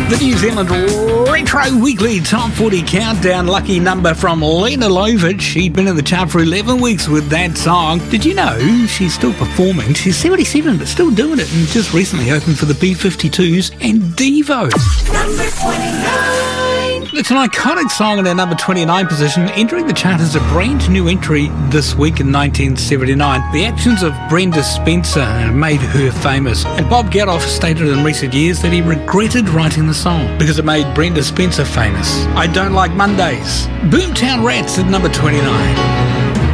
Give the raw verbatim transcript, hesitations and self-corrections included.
The New Zealand Retro Weekly Top forty Countdown. Lucky number from Lena Lovitch. She'd been in the chart for eleven weeks with that song. Did you know she's still performing? She's seventy-seven but still doing it, and just recently opened for the B fifty-twos and Devo. Number twenty-nine. It's an iconic song in our number twenty-nine position, entering the chart as a brand new entry this week in nineteen seventy-nine. The actions of Brenda Spencer made her famous, and Bob Geldof stated in recent years that he regretted writing the song because it made Brenda Spencer famous. I Don't Like Mondays. Boomtown Rats at number twenty-nine.